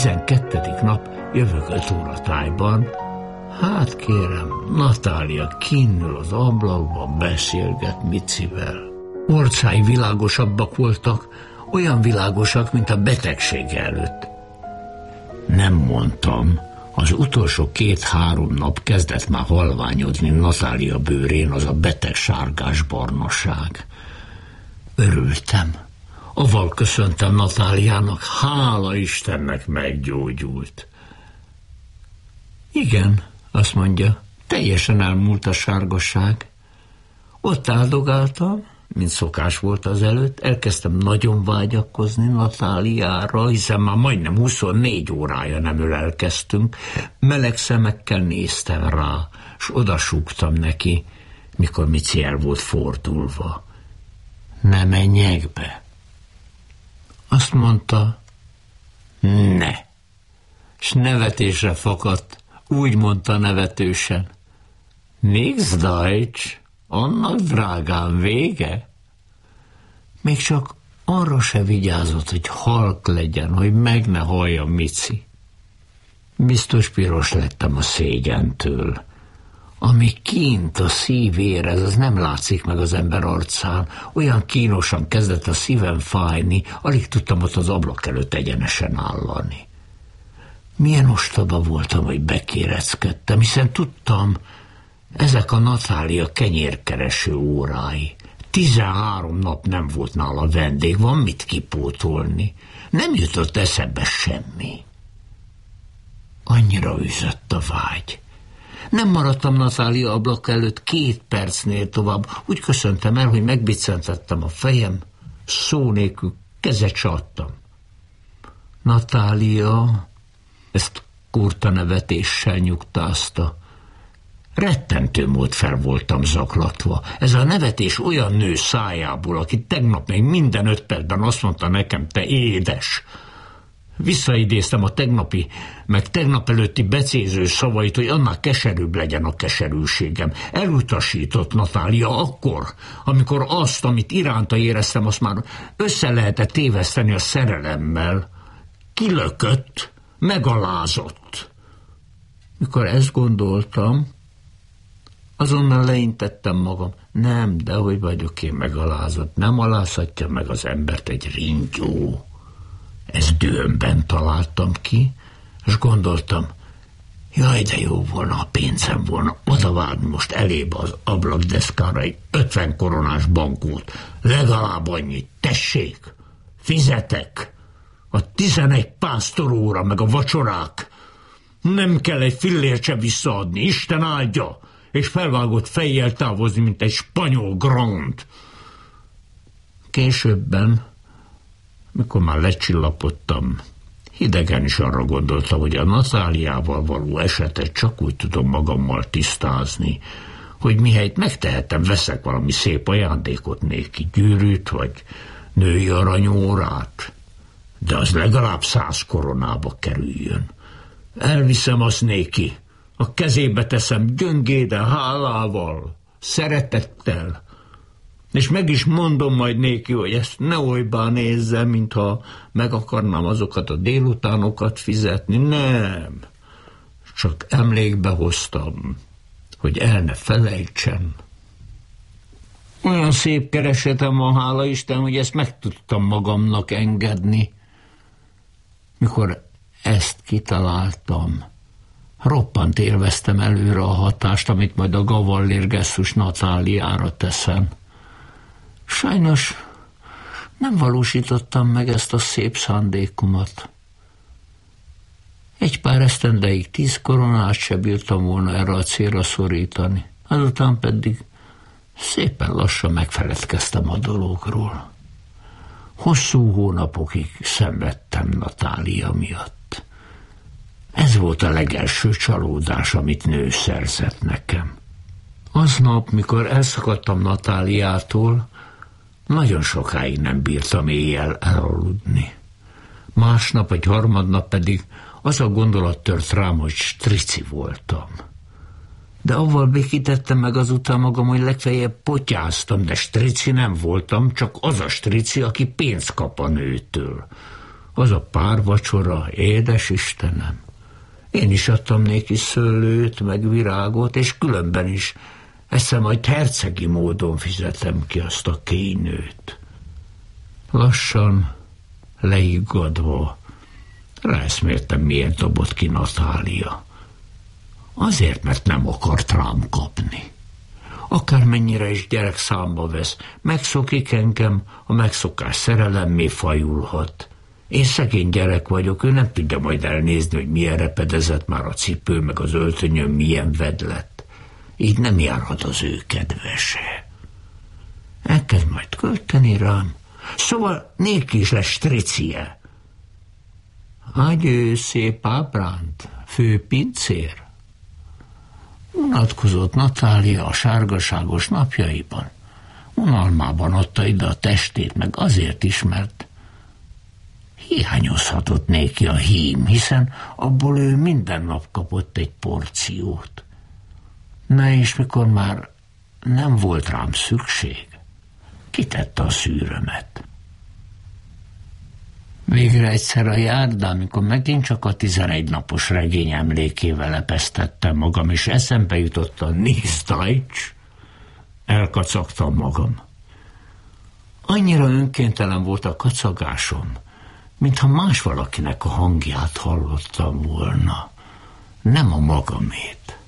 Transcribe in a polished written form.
12. nap jövök 5 óra tájban. Hát kérem, Natália kínül az ablakban, beszélget Micivel. Orcái világosabbak voltak, olyan világosak, mint a betegség előtt. Nem mondtam, az utolsó 2-3 nap kezdett már halványodni Natália bőrén az a beteg sárgás barnaság. Örültem. Aval köszöntem Natáliának, hála Istennek meggyógyult. Igen, azt mondja, teljesen elmúlt a sárgasság. Ott áldogáltam, mint szokás volt az előtt, elkezdtem nagyon vágyakozni Natáliára, hiszen már majdnem 24 órája nem ölelkeztünk. Meleg szemekkel néztem rá, s odasúgtam neki, mikor Mici el volt fordulva. Ne menjek be. Azt mondta, ne. S nevetésre fakadt, úgy mondta nevetősen. Nix Deutsch, annak drágán vége. Még csak arra se vigyázott, hogy halk legyen, hogy meg ne hallja Mici. Biztos piros lettem a szégyentől. Ami kint a szív érez, az nem látszik meg az ember arcán. Olyan kínosan kezdett a szívem fájni, alig tudtam ott az ablak előtt egyenesen állani. Milyen ostoba voltam, hogy bekéreckedtem, hiszen tudtam, ezek a Natália kenyérkereső órái. 13 nap nem volt nála vendég, van mit kipótolni. Nem jutott eszembe semmi. Annyira üzött a vágy. Nem maradtam Natália ablak előtt 2 percnél tovább. Úgy köszöntem el, hogy megbiccentettem a fejem, szó nélkül kezet se adtam. Natália ezt kurta nevetéssel nyugtázta. Rettentő mód fel voltam zaklatva. Ez a nevetés olyan nő szájából, aki tegnap még minden 5 percben azt mondta nekem, te édes. Visszaidéztem a tegnapi, meg tegnap előtti becéző szavait, hogy annál keserűbb legyen a keserűségem. Elutasított Natália akkor, amikor azt, amit iránta éreztem, azt már össze lehetett téveszteni a szerelemmel. Kilökött, megalázott. Mikor ezt gondoltam, azonnal leintettem magam. Nem, de hogy vagyok én megalázott. Nem alázhatja meg az embert egy ringyó. Ezt dühömben találtam ki, és gondoltam, jaj, de jó volna, a pénzem volna odavágni most elébe az ablakdeszkára egy 50 koronás bankót. Legalább annyit, tessék, fizetek. A 11 pásztoróra, meg a vacsorák. Nem kell egy fillért se visszaadni, Isten áldja, és felvágott fejjel távozni, mint egy spanyol grand. Későbben, mikor már lecsillapodtam, hidegen is arra gondoltam, hogy a Natáliával való esetet csak úgy tudom magammal tisztázni, hogy mihelyt megtehetem, veszek valami szép ajándékot néki, gyűrűt, vagy női aranyórát, de az legalább 100 koronába kerüljön. Elviszem azt néki, a kezébe teszem gyöngéden, hálával, szeretettel, és meg is mondom majd néki, hogy ezt ne olybá nézze, mintha meg akarnám azokat a délutánokat fizetni. Nem, csak emlékbe hoztam, hogy el ne felejtsen. Olyan szép keresetem van, hála Isten, hogy ezt meg tudtam magamnak engedni. Mikor ezt kitaláltam, roppant élveztem előre a hatást, amit majd a gavallérgesszus Natáliára teszem. Sajnos nem valósítottam meg ezt a szép szándékomat. Egy pár esztendeig 10 koronát se bírtam volna erre a célra szorítani. Azután pedig szépen lassan megfeledkeztem a dologról. Hosszú hónapokig szenvedtem Natália miatt. Ez volt a legelső csalódás, amit nő szerzett nekem. Aznap, mikor elszakadtam Natáliától, nagyon sokáig nem bírtam éjjel elaludni. Másnap vagy harmadnap pedig az a gondolat tört rám, hogy strici voltam. De avval békítettem meg azután magam, hogy legfeljebb potyáztam, de strici nem voltam, csak az a strici, aki pénzt kap a nőtől. Az a pár vacsora, édes Istenem! Én is adtam néki szőlőt, meg virágot, és különben is egyszer majd hercegi módon fizetem ki azt a kínőt. Lassan, leiggadva, ráeszméltem, miért dobott ki Natália. Azért, mert nem akart rám kapni. Akármennyire is gyerek számba vesz, megszokik engem, a megszokás szerelemmé fajulhat. Én szegény gyerek vagyok, ő nem tudja majd elnézni, hogy milyen repedezett már a cipő, meg az öltönyöm milyen ved lett. Így nem járhat az ő kedvese. Elkezd majd költeni rám, szóval néki is lesz stricie. Agyő, szép ábránt, főpincér. Unatkozott Natália a sárgaságos napjaiban. Unalmában adta ide a testét, meg azért is, mert hiányozhatott néki a hím, hiszen abból ő minden nap kapott egy porciót. Na és mikor már nem volt rám szükség, kitette a szűrömet. Végre egyszer a járdán, amikor megint csak a 11 napos regény emlékével lepesztettem magam, és eszembe jutott a Nichtdeutsch, elkacagtam magam. Annyira önkéntelen volt a kacagásom, mintha más valakinek a hangját hallottam volna, nem a magamét.